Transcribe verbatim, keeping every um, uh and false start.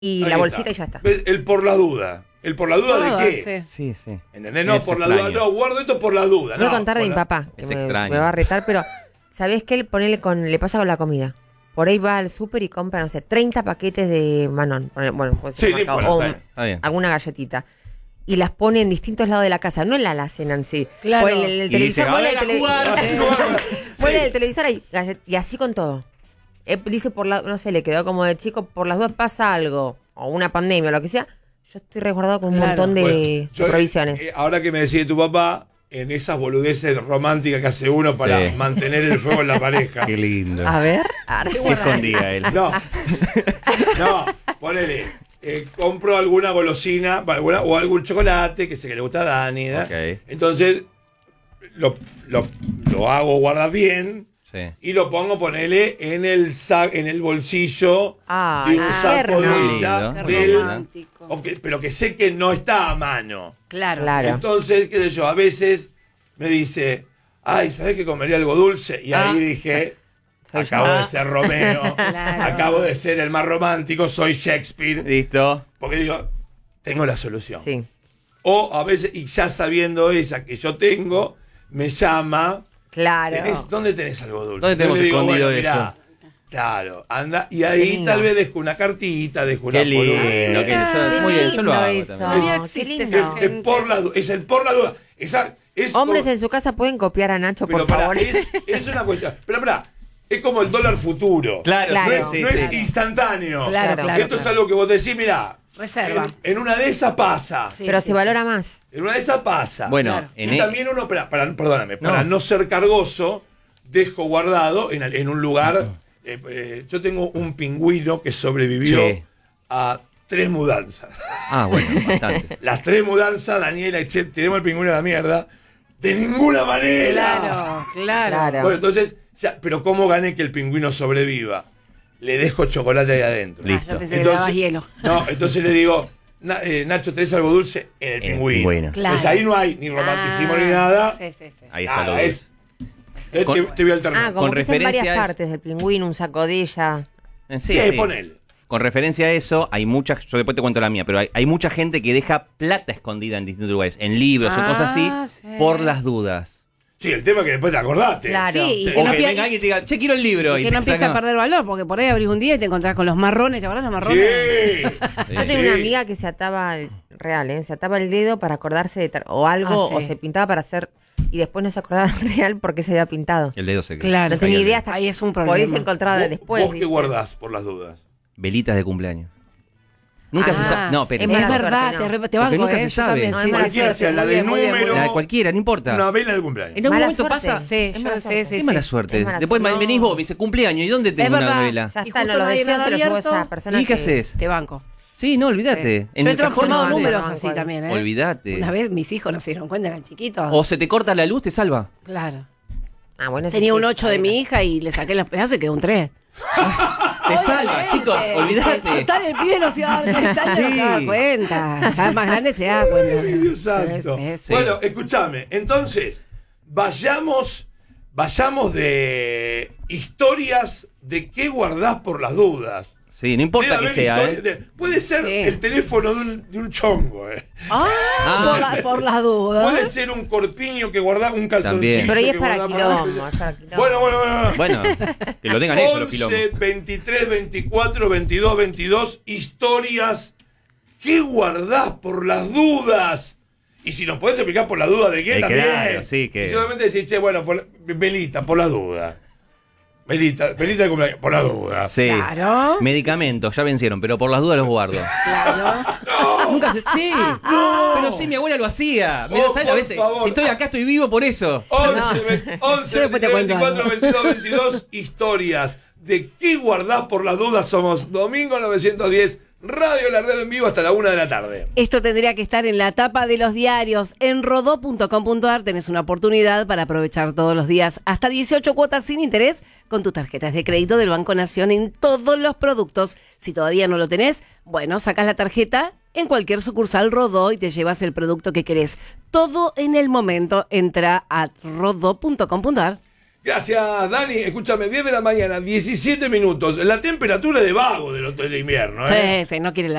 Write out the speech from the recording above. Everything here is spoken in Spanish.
y Ahí la bolsita está. y ya está. ¿Ves? El por la duda. ¿El por la duda Todo, de qué? sí. Sí, sí. ¿Entendés? No, Es por la extraño. duda. No, guardo esto por la duda. Voy no, a contar de por mi la- papá, que Es me, extraño. me va a retar, pero ¿sabés qué? Ponele con, le pasa con la comida. Por ahí va al súper y compra, no sé, treinta paquetes de Manon. Ponele- Bueno, puede ser Sí, marca, bueno, o está un- bien. Está bien. alguna galletita. Y las pone en distintos lados de la casa, no en la alacena en sí. Claro. O el, el Y televisor, dice, muele "A el, ver, a tele- jugar". muele Sí. el televisor ahí, gallet- y así con todo. Eh, dice por la, no sé, le quedó como de chico, por las dudas pasa algo, o una pandemia o lo que sea. Yo estoy resguardado con un Claro. montón de, Bueno, de yo, provisiones. eh, ahora que me decía tu papá, en esas boludeces románticas que hace uno para Sí. mantener el fuego en la pareja. Qué lindo. A ver, ahora- ¿Qué escondía él? No, no, ponele. eh, compro alguna golosina alguna, o algún chocolate que sé que le gusta a Dani. ¿da? Ok. Entonces lo, lo, lo hago guardar bien Sí. y lo pongo, ponele, en el sa en el bolsillo Ay, de un qué saco de hermoso. ella Qué del- romántico. o que- pero que sé que no está a mano. Claro. Claro. Entonces, qué sé yo, a veces me dice, ay, ¿sabés que comería algo dulce? Y ahí Ah. dije, Soy acabo yo. de ser Romeo, Claro. acabo de ser el más romántico, soy Shakespeare. Listo. Porque digo, tengo la solución. Sí. O a veces, y ya sabiendo ella que yo tengo, me llama, Claro. "¿Tenés- ¿dónde tenés algo dulce? ¿Dónde tenemos Yo le digo, escondido bueno, mirá, eso? Claro, anda, y Qué ahí lindo. tal vez dejo una cartita, dejo una Qué lindo. boludez. que yo- muy bien, yo lo lindo hago eso. también. Todavía Qué existe lindo. esa Es, gente. es por la du- es el por la duda. Esa, es Hombres como- en su casa pueden copiar a Nacho, pero por pará, favor. es, es una cuestión. Pero pará, es como el dólar futuro. Claro, Claro. No es, sí, no sí, es sí. instantáneo. Claro, Claro. claro. Esto es claro. algo que vos decís, mirá, Reserva. en, en una de esas pasa. Sí, Pero sí, se valora más. En una de esas pasa. Bueno, Claro. en y e- también uno, para, para- perdóname, No. para no ser cargoso, dejo guardado en, en un lugar. eh, eh, yo tengo un pingüino que sobrevivió Sí. a tres mudanzas. Ah, bueno, bastante. Las tres mudanzas, Daniela y Che, tenemos el pingüino a la mierda. De ninguna manera. Claro, claro. Claro. Bueno, entonces, ya, pero ¿cómo gané que el pingüino sobreviva? Le dejo chocolate ahí adentro. Ah, yo pensé que le dabas hielo. No, entonces le digo, "Na- eh, Nacho, ¿tenés algo dulce? En el En el pingüino. pingüino. Claro. Entonces ahí no hay ni romanticismo Ah, ni nada. Sí, sí, sí. Ahí está Nada, lo es, dulce. eh, Con- te, te voy a alternar. Ah, como Con que es en varias referencia a partes del pingüino, un saco de ella. Eh, sí, sí. ponele. Con referencia a eso, hay muchas, yo después te cuento la mía, pero hay, hay mucha gente que deja plata escondida en distintos lugares, en libros o Ah, cosas así, sí. por las dudas. Sí, el tema es que después te acordaste. Claro. Sí, y Sí. que O no, que pia- venga alguien y te diga, che, quiero el libro. y y que te no empiece a saca- perder valor, porque por ahí abrís un día y te encontrás con los marrones, ¿te acordás de los marrones? Sí. Yo tenía Sí. una amiga que se ataba, el- real, ¿eh? Se ataba el dedo para acordarse de tal- o algo, Ah, sí. o se pintaba para hacer, y después no se acordaba real porque se había pintado. El dedo se queda. Claro. No tenía Ahí idea el- hasta Ahí es un por ahí se problema. encontraba ¿Vos, después. vos qué ¿viste? guardás por las dudas? Velitas de cumpleaños. Nunca Ah, se sabe. No, pero es Es mala verdad, suerte, te, no. re- te Porque banco, nunca ¿eh? se Yo sabe. también, No, sí, es mala sí, sí, suerte, sí, la muy de bien, muy bien, muy número- bien. la de cualquiera, no importa. Una vela de cumpleaños. En algún Mala momento suerte. pasa. Sí, Es yo mala sé, suerte. sí, Qué sí. mala suerte. Es mala Después suerte. venís vos, me dice cumpleaños. ¿Y dónde tengo Es una verdad. vela? Ya Y está, justo no lo no hay deseo, nada se lo llevo a abierto. esa persona ¿Y qué que- haces? Te banco. Sí, no, olvídate. Sí. En Yo he el cajón transformado no, números no, así no, también, ¿eh? Olvídate. Una vez mis hijos no se dieron cuenta, eran chiquitos. O se te corta la luz, te salva. Claro. Ah, bueno, eso Tenía sí un es ocho de bueno. mi hija y le saqué los pedazos y quedó un tres. Te salva, chicos, olvídate. Total, el pibe no se iba a dar tres años, no se daba Sí. cuenta. Ya más grande se da cuenta. Ay, Dios santo. Sí, sí, sí. Bueno, escúchame. Entonces, vayamos, vayamos de historias de qué guardás por las dudas. Sí, no importa Debe que haber sea, historias ¿eh? de- puede ser Sí. el teléfono de un, de un chongo, ¿eh? Ah, Ah. por, la, por las dudas. Puede ser un corpiño que guardás, un calzoncillo. También. Pero ahí es que para guardás quilombo, es para quilombo. Bueno, bueno, bueno. Bueno, que lo tengan ellos los quilombos. once, veintitrés, veinticuatro, veintidós, veintidós historias que guardás por las dudas. Y si nos podés explicar por la duda de qué Eh, también. claro, sí, que- Si solamente decís, che, bueno, por, velita, por la duda. Velita, velita de cumpleaños, por la duda. Sí. Claro. Medicamentos, ya vencieron, pero por las dudas los guardo. Claro. Nunca se. Sí. Pero sí, mi abuela lo hacía. Me Oh, lo sabe a por veces. favor. Si estoy acá, estoy vivo por eso. once, ve- once, Yo después te veintitrés, cuento veinticuatro, algo. veintidós, veintidós historias de qué guardás por las dudas. Somos Domingo novecientos diez, Radio La Red en vivo hasta la una de la tarde. Esto tendría que estar en la tapa de los diarios. En rodó punto com punto ar tenés una oportunidad para aprovechar todos los días hasta dieciocho cuotas sin interés con tus tarjetas de crédito del Banco Nación en todos los productos. Si todavía no lo tenés, bueno, sacás la tarjeta en cualquier sucursal Rodó y te llevas el producto que querés. Todo en el momento. Entra a rodó punto com punto ar. Gracias, Dani. Escúchame, diez de la mañana, diecisiete minutos. La temperatura de vago del hotel de invierno, ¿eh? Sí, sí, no quiere la